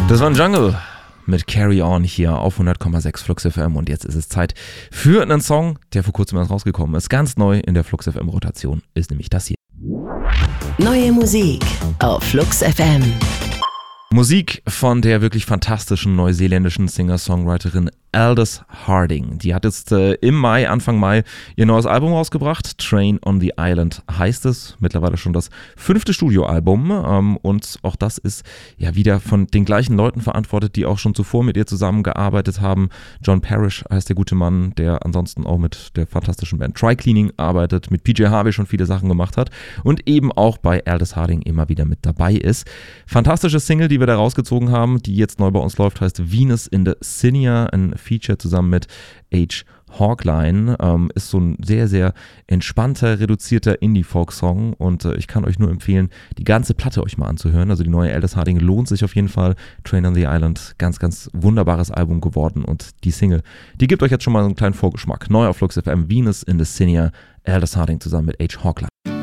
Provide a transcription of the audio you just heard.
Das war ein Jungle mit Carry On hier auf 100,6 Flux FM und jetzt ist es Zeit für einen Song, der vor kurzem erst rausgekommen ist. Ganz neu in der Flux FM Rotation ist nämlich das hier. Neue Musik auf Flux FM. Musik von der wirklich fantastischen neuseeländischen Singer-Songwriterin Aldous Harding. Die hat jetzt Anfang Mai, ihr neues Album rausgebracht. Train on the Island heißt es. Mittlerweile schon das 5. Studioalbum. Und auch das ist ja wieder von den gleichen Leuten verantwortet, die auch schon zuvor mit ihr zusammengearbeitet haben. John Parrish heißt der gute Mann, der ansonsten auch mit der fantastischen Band Tri-Cleaning arbeitet, mit PJ Harvey schon viele Sachen gemacht hat und eben auch bei Aldous Harding immer wieder mit dabei ist. Fantastische Single, die wir da rausgezogen haben, die jetzt neu bei uns läuft, heißt Venus in the Cinia, ein Feature zusammen mit H. Hawkline, ist so ein sehr, sehr entspannter, reduzierter Indie-Folk-Song und ich kann euch nur empfehlen, die ganze Platte euch mal anzuhören. Also die neue Aldous Harding lohnt sich auf jeden Fall. Train on the Island, ganz, ganz wunderbares Album geworden und die Single, die gibt euch jetzt schon mal so einen kleinen Vorgeschmack. Neu auf Flux FM, Venus in the Cinia, Aldous Harding zusammen mit H. Hawkline.